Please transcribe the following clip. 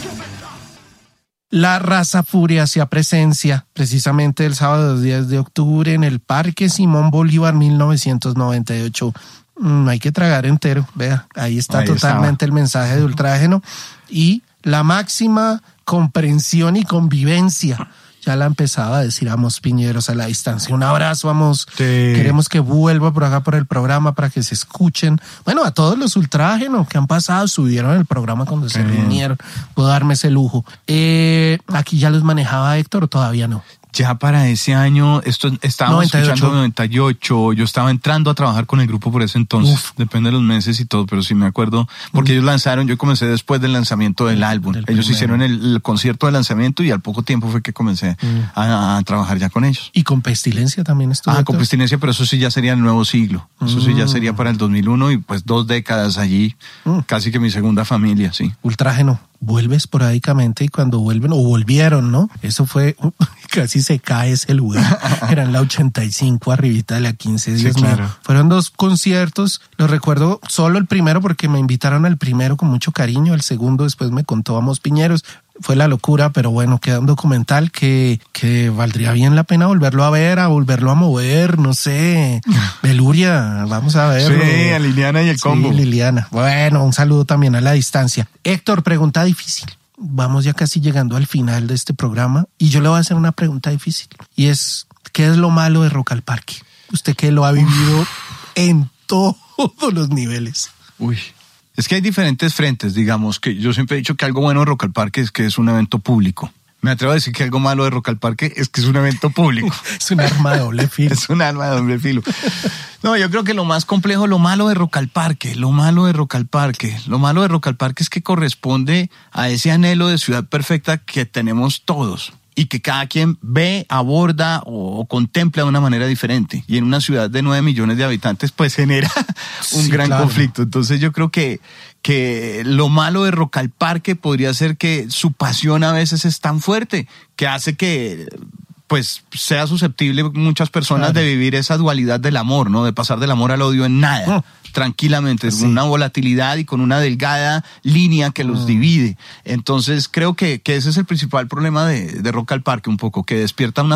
La Raza Furia hacía presencia precisamente el sábado 10 de octubre en el Parque Simón Bolívar 1998. Hay que tragar entero, vea, ahí está totalmente el mensaje de Ultrágeno y la máxima comprensión y convivencia. Ya la empezaba a decir Amos Piñeros a la distancia. Un abrazo, Amos. Sí. Queremos que vuelva por acá por el programa para que se escuchen. Bueno, a todos los Ultrágenos que han pasado, subieron el programa cuando se reunieron. Puedo darme ese lujo. ¿Aquí ya los manejaba Héctor o todavía no? Ya para ese año, estábamos escuchando 98, yo estaba entrando a trabajar con el grupo por ese entonces, depende de los meses y todo, pero sí me acuerdo, porque ellos lanzaron, yo comencé después del lanzamiento del álbum, ellos hicieron el concierto de lanzamiento y al poco tiempo fue que comencé a trabajar ya con ellos. ¿Y con Pestilencia también estuvo? Con Pestilencia, pero eso sí ya sería el nuevo siglo, eso sí ya sería para el 2001 y pues 2 décadas allí, casi que mi segunda familia, sí. Ultrágeno. Vuelve esporádicamente y cuando vuelven, o volvieron, ¿no? Eso fue, casi se cae ese lugar. Era en la 85, arribita de la 15, Dios mío. Claro. Fueron 2 conciertos, lo recuerdo solo el primero porque me invitaron al primero con mucho cariño, el segundo después me contó Amos Piñeros. Fue la locura, pero bueno, queda un documental que valdría bien la pena volverlo a ver, a volverlo a mover, no sé. Beluria, vamos a verlo. Sí, a Liliana y el combo. Sí, Liliana. Bueno, un saludo también a la distancia. Héctor, pregunta difícil. Vamos ya casi llegando al final de este programa y yo le voy a hacer una pregunta difícil. Y es, ¿qué es lo malo de Rock al Parque? Usted que lo ha vivido en todos los niveles. Uy. Es que hay diferentes frentes, digamos, que yo siempre he dicho que algo bueno de Rock al Parque es que es un evento público. Me atrevo a decir que algo malo de Rock al Parque es que es un evento público. Es un arma de doble filo. Es un arma de doble filo. No, yo creo que lo más complejo, lo malo de Rock al Parque es que corresponde a ese anhelo de ciudad perfecta que tenemos todos. Y que cada quien ve, aborda o contempla de una manera diferente. Y en una ciudad de 9 millones de habitantes, pues genera un gran conflicto. Entonces yo creo que lo malo de Rock al Parque podría ser que su pasión a veces es tan fuerte que hace que pues sea susceptible muchas personas de vivir esa dualidad del amor, ¿no? De pasar del amor al odio en nada. Tranquilamente, con una volatilidad y con una delgada línea que los divide. Entonces creo que ese es el principal problema de Rock al Parque un poco, que despierta una